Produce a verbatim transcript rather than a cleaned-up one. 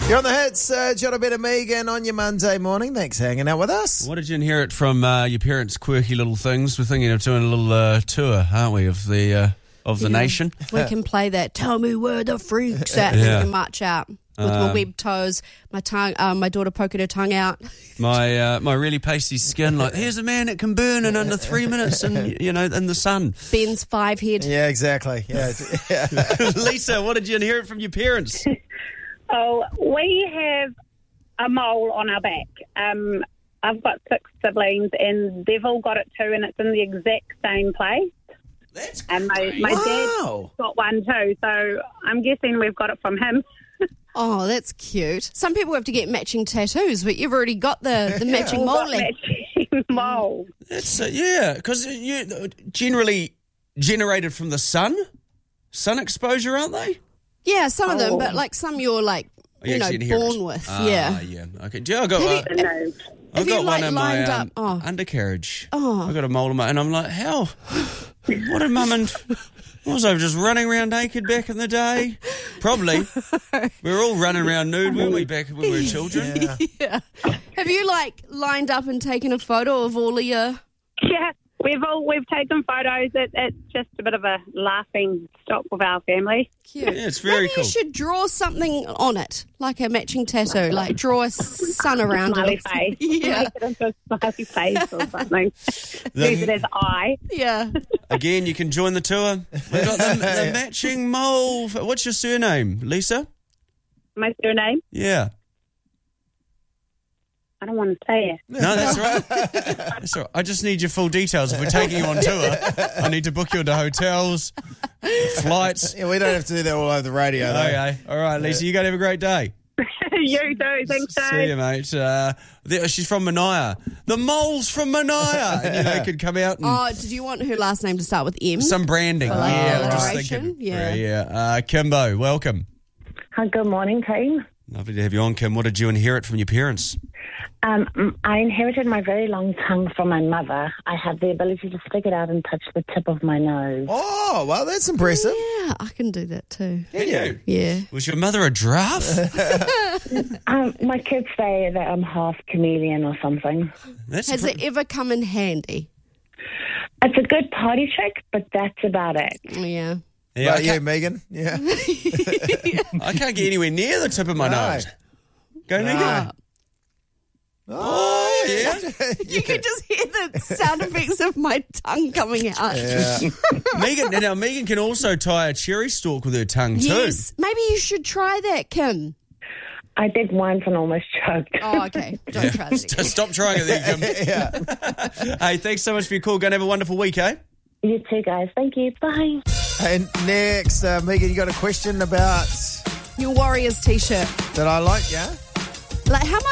You're on the hits, uh, John and Megan on your Monday morning. Thanks for hanging out with us. What did you inherit from uh, your parents' quirky little things? We're thinking of doing a little uh, tour, aren't we, of the uh, of the Yeah. nation? We can play that. Tell me where the freaks at. Yeah. And we can march out with my Um, webbed toes, my tongue, uh, my daughter poking her tongue out. My uh, my really pasty skin, like, here's a man that can burn in under three minutes and, you know, in the sun. Ben's five head. Yeah, exactly. Yeah. Lisa, what did you inherit from your parents? Oh, we have a mole on our back. Um, I've got six siblings, and they've all got it too, and it's in the exact same place. That's And my, great. my Wow. dad's got one too, so I'm guessing we've got it from him. Oh, that's cute. Some people have to get matching tattoos, but you've already got the, the matching All got mole. matching mole. That's, uh, yeah, because you generally generated from the sun, sun exposure, aren't they? Yeah, some of them, Oh. but like some you're like, you know, actually inherit. born with. Ah, yeah. yeah. Okay. Do you know, I got, uh, No. I've Have you, got like, one in my lined um, up- oh. undercarriage. Oh. I got a mole in my, and I'm like, how? What did mum and what was I just running around naked back in the day? Probably. We were all running around nude, weren't we, back when we were children? Yeah. Yeah. Have you like lined up and taken a photo of all of your... Yeah, we've all we've taken photos. It, it's just a bit of a laughing stock with our family. Cute. Yeah, it's very Maybe cool. you should draw something on it, like a matching tattoo, like draw a sun around Smiley it. face. Yeah. Make it into a smiley face or something. The- Use it as eye. Yeah. Again, you can join the tour. We've got the, the matching mole. What's your surname, Lisa? My surname? Yeah. I don't want to say it. No, that's all right. That's all right. I just need your full details. If we're taking you on tour, I need to book you into hotels, flights. Yeah, we don't have to do that all over the radio, though. Okay. All right, Lisa, you go have a great day. You too. Thanks, See Dave. you, mate. Uh, there- she's from Mania. The mole's from Mania. And, you know, could come out and Oh, did you want her last name to start with M? some branding. For, like, yeah, I'm just alliteration? thinking. Yeah. yeah. Uh, Kimbo, welcome. Hi, good morning, team. Lovely to have you on, Kim. What did you inherit from your parents? Um, I inherited my very long tongue from my mother. I have the ability to stick it out and touch the tip of my nose. Oh, well, that's impressive. Yeah, I can do that too. Can you? Yeah. Was your mother a giraffe? Um, my kids say that I'm half chameleon or something. That's Has pre- it ever come in handy? It's a good party trick, but that's about it. Yeah. yeah, I, Right, you, can't, Megan? Yeah. I can't get anywhere near the tip of my No. nose. Go, Megan. Ah. Oh, yeah. You can just hear the sound effects of my tongue coming out. Yeah. Megan, now Megan can also tie a cherry stalk with her tongue too. Yes. Maybe you should try that, Kim. I did once and almost choked. Oh, okay. Don't try that again. Stop trying it there, Kim. Yeah. Hey, thanks so much for your call. Go and have a wonderful week, eh? You too, guys. Thank you. Bye. And next, uh, Megan, you got a question about Your Warriors t-shirt. that I like, yeah? Like, how